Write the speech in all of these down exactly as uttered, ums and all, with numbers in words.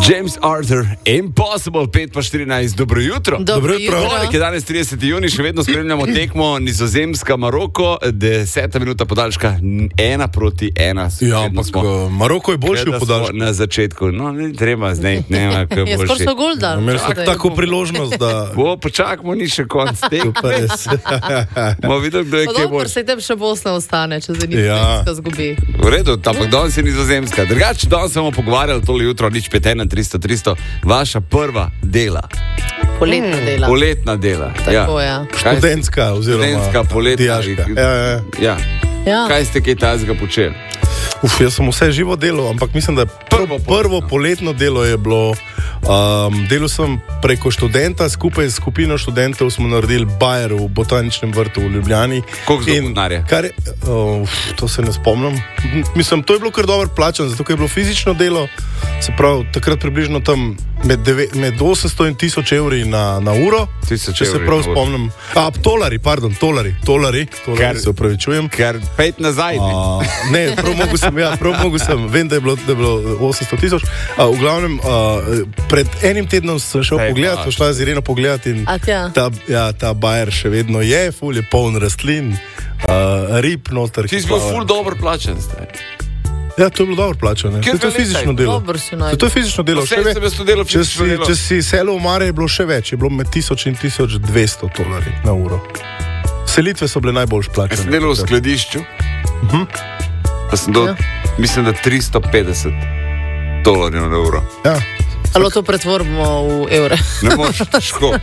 James Arthur, Impossible, pet pa štirinajst, dobro jutro. Dobro jutro. Torek je danes trideseti junij, še vedno spremljamo tekmo Nizozemska, Maroko, deseta minuta podaljška, ena proti ena. Ja, ampak smo, Maroko je boljši v podaljšku. Na začetku, no, ne treba zdaj, ne vem, kako je Je boljši. skoro so gol dal. Imeli smo tako priložnost, da... Bo, počakamo, ni še konc tekme. Pa res. Bomo videli, kdo je Pa kaj dobro, boljši. se tem še Bosna ostane, če za njih Ja. Nizozemska zgubi. V redu, ampak danes je Nizozemska. Drugače, danes smo pogovarjali tole jutro, nič pet ena tristo tristo, vaša prva dela. Poletna dela. Poletna dela. Tako, ja. Kaj ste- Študentska oziroma Študentska, poletna. dijaška. Ja, ja. Ja. Ja. Kaj ste kaj tajnega počeli? Uf, jaz sem vse živo delo, ampak mislim, da prvo, prvo poletno delo je bilo. Um, delal sem preko študenta, skupaj s skupino študentov smo naredili bajer v botaničnem vrtu v Ljubljani. Koliko za In denarja? kar je- Uf, to se ne spomnim. Mislim, to je bilo kar dobro plačano, zato ker je bilo fizično delo, se pravi, takrat približno tam med, deve, med osemsto in tisoč evri na, na uro. Tisoč Če se evri prav na uro. spomnim. A, tolari, pardon, tolari, tolari, tolari Ker- se upravičujem. Ker pet nazaj. Ne? A, ne, prav mogo sem, ja, prav mogo sem, vem, da je bilo, da je bilo osemsto tisoč. A, v glavnem, a, pred enim tednom sem šel Daj, pogledat, pa. šla z Ireno pogledat in A tja. ta, ja, ta bajer še vedno je, ful je poln rastlin, a, rib noter. Ti si ki bil plavajo. ful dobro plačen. Zdaj. Ja, to je bilo dobro plačano. Kje To je ga fizično letaj? delo. Dobro si najdel. To je fizično delo. Vse še ve- sem jaz to delal Če fizično si, delo. če si selil v Mare, je bilo še več, je bilo med tisoč in tisoč dvesto tolarji na uro. Selitve so bile najbolj Jaz plačane. sem delal v skladišču. Pa sem dal, Ja. mislim, da tristo petdeset dolarjev na uro. Ja. Ali to pretvorimo v evre? Ne moreš, težko.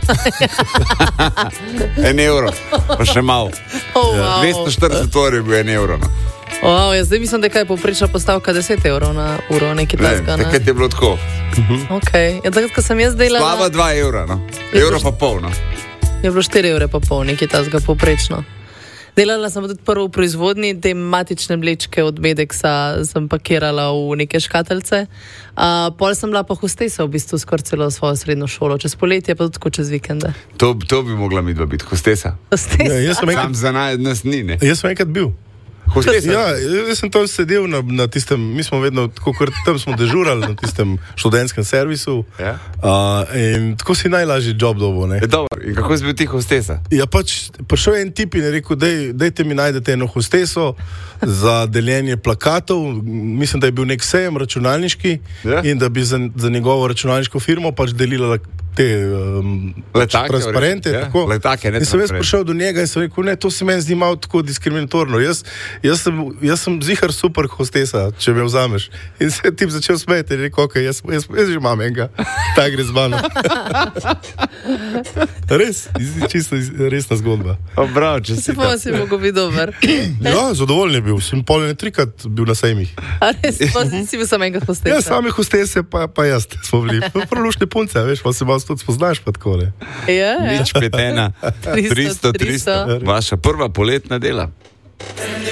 En evro, pa še malo. Oh, wow. dvesto štirideset dolarjev je bil en evro. No. Wow, jaz zdaj mislim, da je kaj povprečna postavka deset evrov na uro, nekaj Ne, takega. ne? takrat je bilo tako. Okay. Ja, takrat, ko sem jaz delala, Slaba dva evra, no. Je Evro bilo- pa pol, no. je bilo štiri evre pa pol, nekaj takega povprečno. Delala sem pa tudi prvo v proizvodnji, te matične mlečke od Medexa sem pakirala v neke škateljce. Uh, pol sem bila pa hostesa v bistvu skoraj celo svojo srednjo šolo, čez poletje pa tudi tako čez vikende. To, to bi mogla midva biti, hostesa. Hostesa. Ja, jaz sem Sam enkrat, za naj, nas ni, ne. jaz sem enkrat bil. Hostesa. Ja, jaz sem tam sedel na, na tistem, mi smo vedno, tako kot tam smo dežurali na tistem študentskem servisu. Ja. Uh, in tako si najlažji job dobo. Ne? Je dobro. In kako si bil ti hostesa? Ja, pač prišel je en tip in je rekel, dej, dejte mi najdete eno hosteso za deljenje plakatov. Mislim, da je bil nek sejem računalniški Ja. in da bi za, za njegovo računalniško firmo pač delila te um, pač Letake, transparente. ja, Tako. letake, ne in sem jaz transparente. prišel do njega in sem rekel, ne, to se meni zdi malo tako diskriminatorno. Jaz, jaz, sem, jaz sem zihar super hostesa, če me vzameš. In se je tip začel smeti in rekel, ok, jaz, jaz, jaz že imam enega, ta gre z mano. Res, iz- čisto iz- resna zgodba. Bravo, če si Se pa si mogel biti dober. Ja, zadovoljen je bil, sem pol ne trikrat bil na sejmih. A res, pa si bil samo enkrat hostesa. Ja, same hostese pa, pa jaz smo bili. Prav lušne punce, veš, pa se malo tudi spoznaš pa tako, ne. Ja, ja. nič pet ena tristo tristo, vaša prva poletna dela.